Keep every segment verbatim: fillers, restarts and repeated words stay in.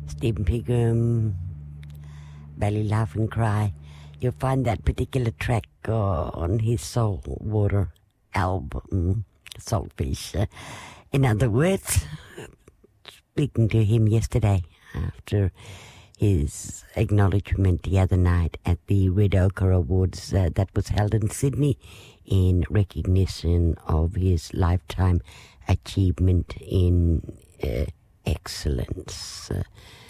Stephen Pegram, Belly Laugh and Cry. You'll find that particular track uh, on his Saltwater album, Saltfish. Uh, in other words, speaking to him yesterday after his acknowledgement the other night at the Red Ochre Awards uh, that was held in Sydney in recognition of his lifetime achievement in uh, excellence uh,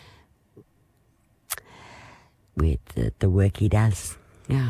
with uh, the work he does. Yeah,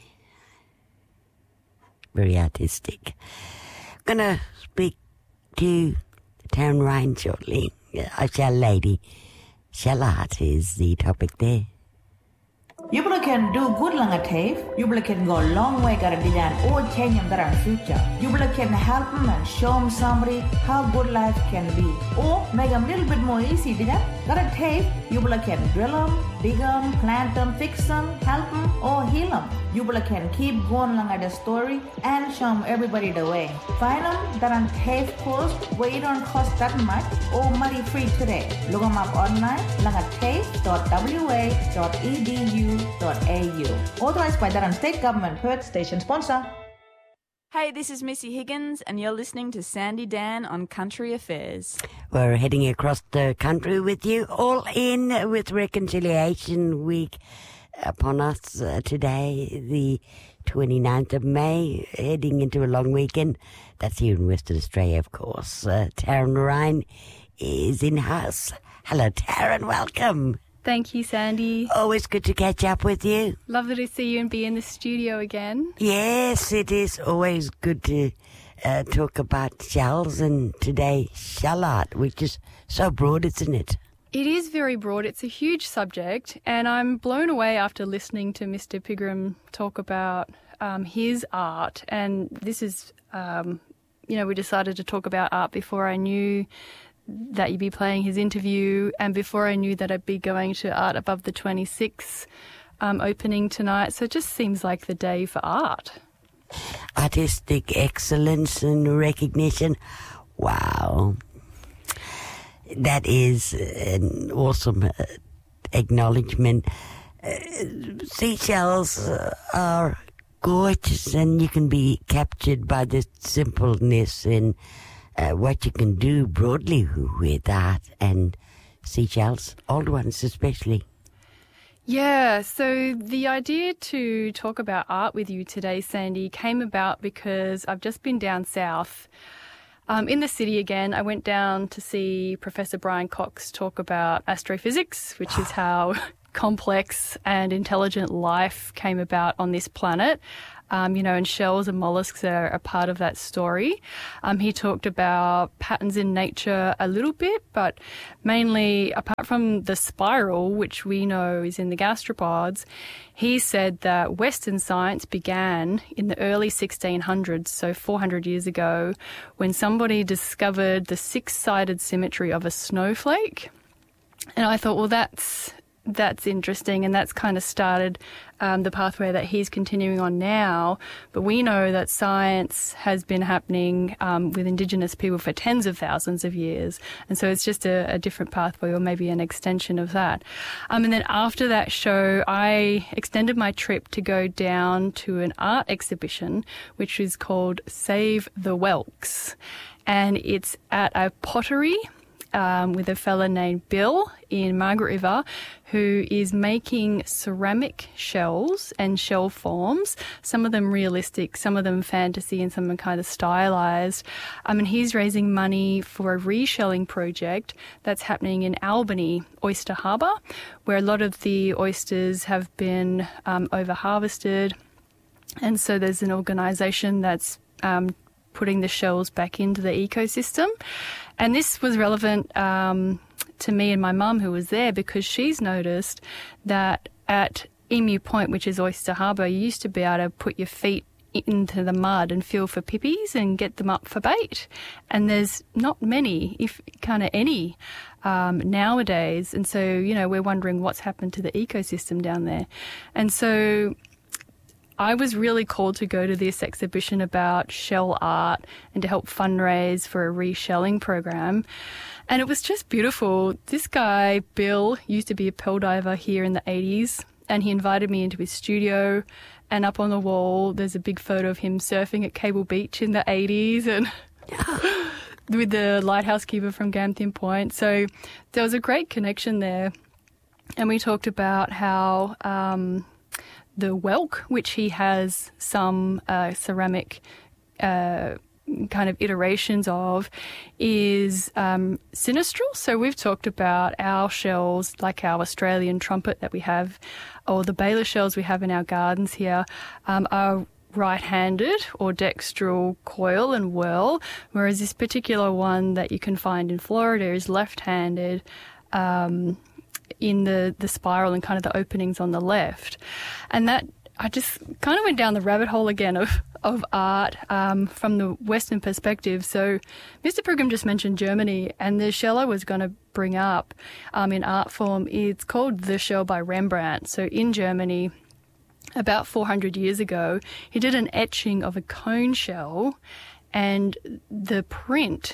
very artistic. I'm going to speak to Taryn Ryan shortly. Uh, Shell Lady. Shell art is the topic there. Yubla can do good lang a tape. Yubla can go a long way got a design or change them that future. Yubla can help them and show them somebody how good life can be. Or make them a little bit more easy, did that? Got a tape, Yubla can drill them, dig them, plant them, fix them, help them, or heal them. Yubla can keep going along at the story and show them everybody the way. Find them that on tape post where you don't cost that much or money free today. Look them up online, lang at tape dot w a dot e d u dot a u. Authorized by Durham State Government, Perth Station Sponsor. Hey, this is Missy Higgins, and you're listening to Sandy Dan on Country Affairs. We're heading across the country with you, all in with Reconciliation Week upon us uh, today, the twenty-ninth of May, heading into a long weekend. That's here in Western Australia, of course. Uh, Taryn Ryan is in-house. Hello, Taryn, welcome. Thank you, Sandy. Always good to catch up with you. Lovely to see you and be in the studio again. Yes, it is always good to uh, talk about shells, and today shell art, which is so broad, isn't it? It is very broad. It's a huge subject, and I'm blown away after listening to Mister Pegram talk about um, his art. And this is, um, you know, we decided to talk about art before I knew that you'd be playing his interview, and before I knew that I'd be going to Art Above the twenty-six um, opening tonight. So it just seems like the day for art. Artistic excellence and recognition. Wow. That is an awesome uh, acknowledgement. Uh, seashells uh, are gorgeous, and you can be captured by the simpleness and Uh, what you can do broadly with art and seashells, old ones especially. Yeah, so the idea to talk about art with you today, Sandy, came about because I've just been down south um, in the city again. I went down to see Professor Brian Cox talk about astrophysics, which is how complex and intelligent life came about on this planet. Um, you know, and shells and mollusks are a part of that story. Um, he talked about patterns in nature a little bit, but mainly, apart from the spiral, which we know is in the gastropods, he said that Western science began in the early sixteen hundreds, so four hundred years ago, when somebody discovered the six-sided symmetry of a snowflake. And I thought, well, that's that's interesting, and that's kind of started um, the pathway that he's continuing on now. But we know that science has been happening um, with Indigenous people for tens of thousands of years, and so it's just a, a different pathway, or maybe an extension of that. Um, and then after that show, I extended my trip to go down to an art exhibition, which is called Save the Whelks, and it's at a pottery Um, with a fella named Bill in Margaret River, who is making ceramic shells and shell forms, some of them realistic, some of them fantasy, and some of them kind of stylized. Um, and he's raising money for a reshelling project that's happening in Albany, Oyster Harbour, where a lot of the oysters have been um, over-harvested. And so there's an organisation that's um, putting the shells back into the ecosystem. And this was relevant um, to me and my mum, who was there, because she's noticed that at Emu Point, which is Oyster Harbour, you used to be able to put your feet into the mud and feel for pippies and get them up for bait. And there's not many, if kind of any, um, nowadays. And so, you know, we're wondering what's happened to the ecosystem down there. And so I was really called to go to this exhibition about shell art and to help fundraise for a reshelling program. And it was just beautiful. This guy, Bill, used to be a pearl diver here in the eighties, and he invited me into his studio. And up on the wall, there's a big photo of him surfing at Cable Beach in the eighties and with the lighthouse keeper from Gamthin Point. So there was a great connection there. And we talked about how um, the whelk, which he has some uh, ceramic uh kind of iterations of, is um, sinistral. So we've talked about our shells, like our Australian trumpet that we have, or the Baylor shells we have in our gardens here, um, are right-handed or dextral coil and whirl, whereas this particular one that you can find in Florida is left-handed um, in the, the spiral and kind of the openings on the left. And that I just kind of went down the rabbit hole again of, of art um, from the Western perspective. So Mister Brigham just mentioned Germany, and the shell I was going to bring up um, in art form, it's called The Shell by Rembrandt. So in Germany, about four hundred years ago, he did an etching of a cone shell, and the print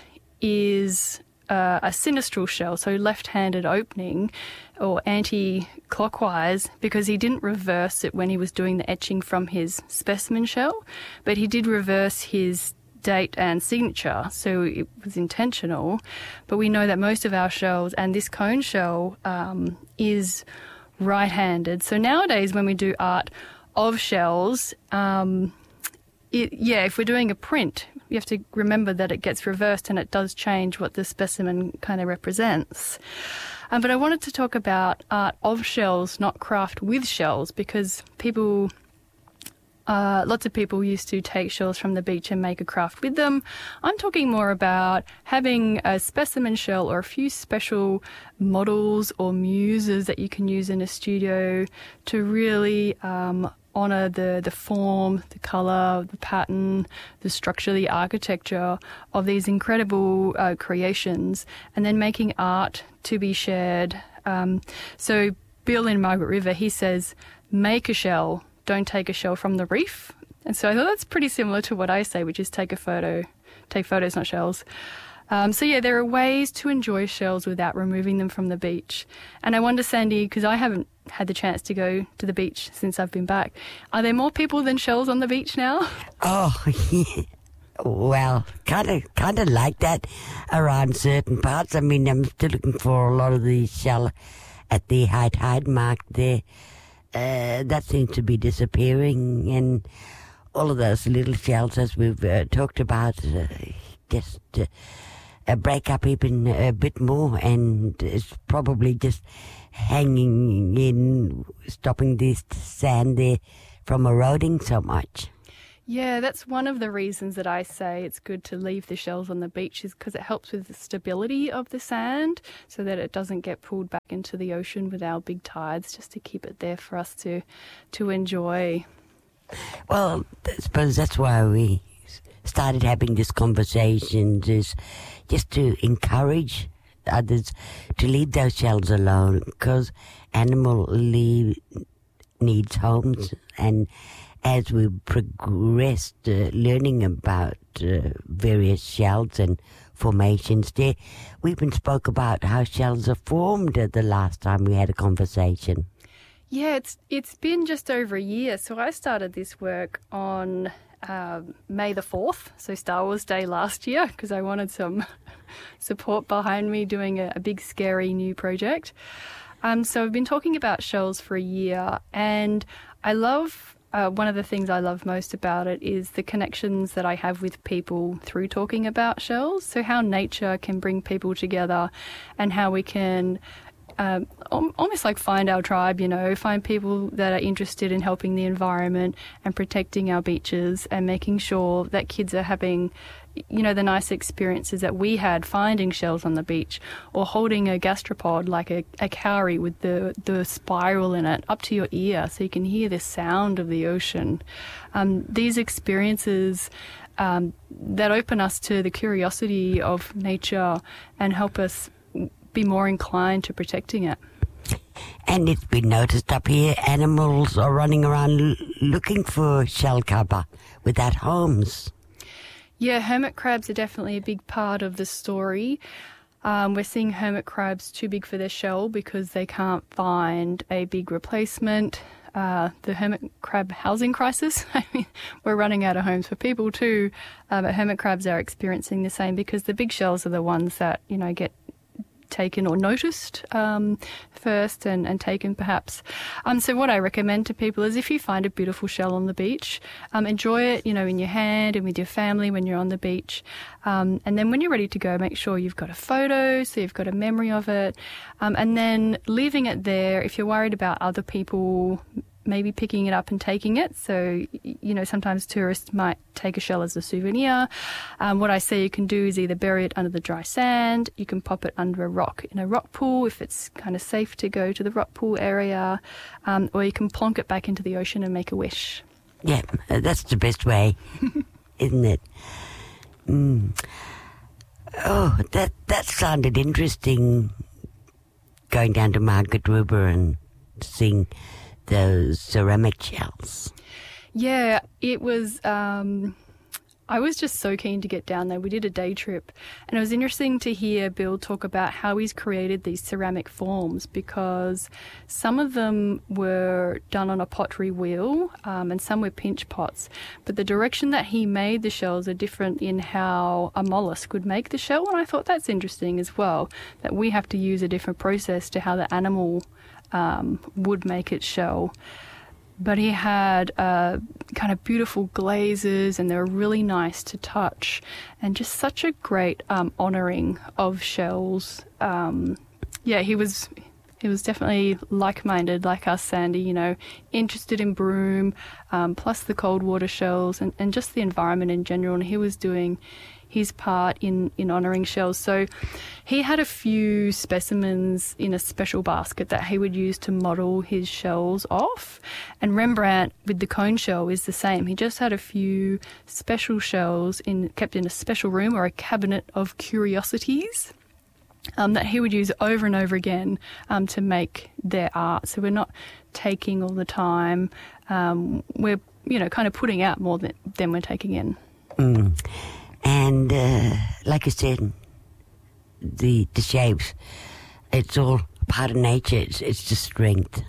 is Uh, a sinistral shell, so left-handed opening or anti-clockwise, because he didn't reverse it when he was doing the etching from his specimen shell, but he did reverse his date and signature, so it was intentional. But we know that most of our shells, and this cone shell, um, is right-handed. So nowadays when we do art of shells, um, it, yeah, if we're doing a print, you have to remember that it gets reversed and it does change what the specimen kind of represents. Um, but I wanted to talk about art of shells, not craft with shells, because people, uh, lots of people used to take shells from the beach and make a craft with them. I'm talking more about having a specimen shell or a few special models or muses that you can use in a studio to really um, honour the, the form, the colour, the pattern, the structure, the architecture of these incredible uh, creations, and then making art to be shared. Um, so Bill in Margaret River, he says, make a shell, don't take a shell from the reef. And so I thought that's pretty similar to what I say, which is take a photo, take photos, not shells. Um, so yeah, there are ways to enjoy shells without removing them from the beach. And I wonder, Sandy, because I haven't had the chance to go to the beach since I've been back, are there more people than shells on the beach now? Oh, yeah. Well, kind of, kind of like that around certain parts. I mean, I'm still looking for a lot of the shell at the high tide mark there. Uh, that seems to be disappearing, and all of those little shells, as we've uh, talked about, uh, just uh, uh, break up even a bit more, and it's probably just hanging in, stopping this sand there from eroding so much. Yeah, that's one of the reasons that I say it's good to leave the shells on the beach, is because it helps with the stability of the sand so that it doesn't get pulled back into the ocean with our big tides, just to keep it there for us to to enjoy. Well, I suppose that's why we started having this conversation, is just to encourage others to leave those shells alone, because animal leave needs homes, and as we progressed uh, learning about uh, various shells and formations there, we even spoke about how shells are formed uh, the last time we had a conversation. Yeah, it's it's been just over a year. So I started this work on uh, May the fourth, so Star Wars Day last year, because I wanted some support behind me doing a, a big, scary new project. Um, so I've been talking about shells for a year, and I love... Uh, one of the things I love most about it is the connections that I have with people through talking about shells. So how nature can bring people together, and how we can um, almost like find our tribe, you know, find people that are interested in helping the environment and protecting our beaches, and making sure that kids are having, you know, the nice experiences that we had finding shells on the beach, or holding a gastropod like a, a cowrie with the, the spiral in it up to your ear so you can hear the sound of the ocean. Um, these experiences um, that open us to the curiosity of nature and help us be more inclined to protecting it. And it's been noticed up here, animals are running around l- looking for shell cover without homes. Yeah, hermit crabs are definitely a big part of the story. Um, we're seeing hermit crabs too big for their shell because they can't find a big replacement. Uh, the hermit crab housing crisis. I mean, we're running out of homes for people too, uh, but hermit crabs are experiencing the same because the big shells are the ones that, you know, get taken or noticed um, first and, and taken perhaps. Um, so what I recommend to people is if you find a beautiful shell on the beach, um, enjoy it, you know, in your hand and with your family when you're on the beach. Um, and then when you're ready to go, make sure you've got a photo so you've got a memory of it. Um, and then leaving it there if you're worried about other people maybe picking it up and taking it. So, you know, sometimes tourists might take a shell as a souvenir. Um, what I say you can do is either bury it under the dry sand, you can pop it under a rock in a rock pool if it's kind of safe to go to the rock pool area, um, or you can plonk it back into the ocean and make a wish. Yeah, that's the best way, isn't it? Mm. Oh, that, that sounded interesting, going down to Margaret River and seeing those ceramic shells. Yeah, it was, um, I was just so keen to get down there. We did a day trip and it was interesting to hear Bill talk about how he's created these ceramic forms because some of them were done on a pottery wheel um, and some were pinch pots. But the direction that he made the shells are different in how a mollusk would make the shell. And I thought that's interesting as well, that we have to use a different process to how the animal Um, would make its shell. But he had uh, kind of beautiful glazes and they were really nice to touch and just such a great um, honouring of shells. Um, yeah, he was he was definitely like-minded like us, Sandy, you know, interested in Broome, um, plus the cold water shells and, and just the environment in general. And he was doing his part in, in honouring shells. So he had a few specimens in a special basket that he would use to model his shells off. And Rembrandt with the cone shell is the same. He just had a few special shells in kept in a special room or a cabinet of curiosities um, that he would use over and over again um, to make their art. So we're not taking all the time. Um, we're, you know, kind of putting out more than, than we're taking in. Mm. And uh, like I said, the the shapes, it's all part of nature. It's, it's just strength.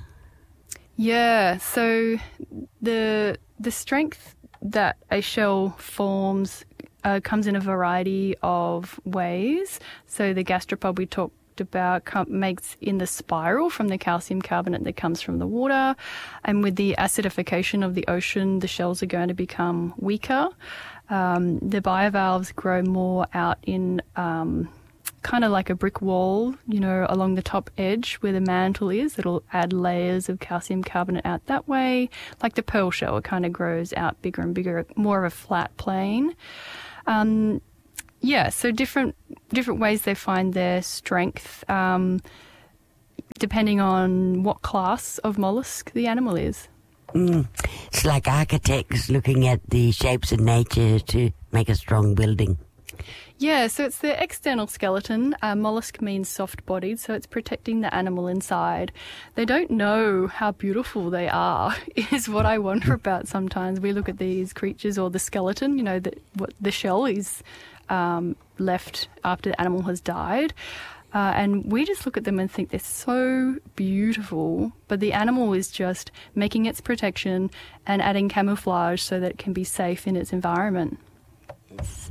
Yeah, so the the strength that a shell forms uh, comes in a variety of ways. So the gastropod we talked about com- makes in the spiral from the calcium carbonate that comes from the water. And with the acidification of the ocean, the shells are going to become weaker. Um, the bivalves grow more out in um, kind of like a brick wall, you know, along the top edge where the mantle is. It'll add layers of calcium carbonate out that way. Like the pearl shell, it kind of grows out bigger and bigger, more of a flat plane. Um, yeah, so different different ways they find their strength, um, depending on what class of mollusk the animal is. Mm. It's like architects looking at the shapes of nature to make a strong building. Yeah, so it's the external skeleton. Uh, mollusk means soft-bodied, so it's protecting the animal inside. They don't know how beautiful they are, is what I wonder about sometimes. We look at these creatures or the skeleton, you know, the, what the shell is um, left after the animal has died. Uh, and we just look at them and think they're so beautiful, but the animal is just making its protection and adding camouflage so that it can be safe in its environment. Yes.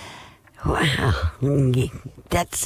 Wow, that's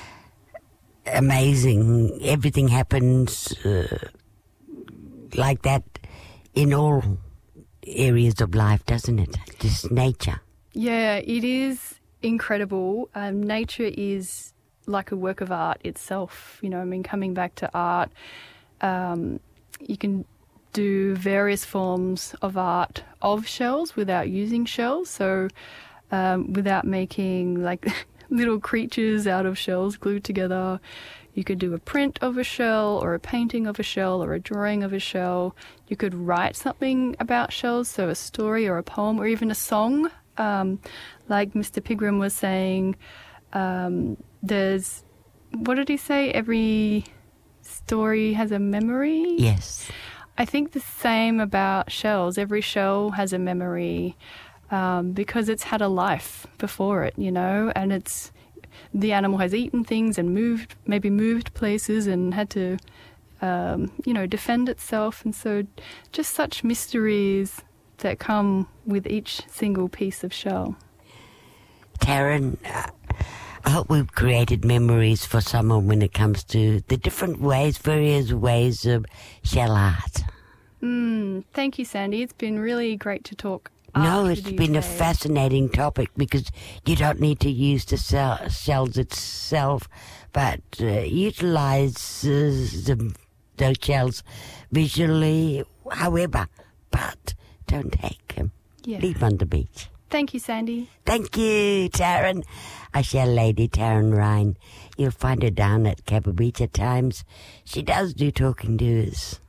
amazing. Everything happens uh, like that in all areas of life, doesn't it? Just nature. Yeah, it is incredible. Um, nature is like a work of art itself. You know, I mean, coming back to art, um, you can do various forms of art of shells without using shells. So um, without making like little creatures out of shells glued together, you could do a print of a shell or a painting of a shell or a drawing of a shell. You could write something about shells, so a story or a poem or even a song. Um, like Mister Pigram was saying, um, there's, what did he say? Every story has a memory? Yes. I think the same about shells. Every shell has a memory um, because it's had a life before it, you know, and it's the animal has eaten things and moved, maybe moved places and had to, um, you know, defend itself. And so just such mysteries that come with each single piece of shell. Taryn, uh, I hope we've created memories for someone when it comes to the different ways, various ways of shell art. Mm, thank you, Sandy. It's been really great to talk. No, it's been a fascinating topic because you don't need to use the cell, shells itself, but uh, utilize uh, the, those shells visually, however, but don't take them. Yeah. Leave them on the beach. Thank you, Sandy. Thank you, Taryn. Our shell lady, Taryn Ryan. You'll find her down at Cabo Beach at times. She does do talking to us.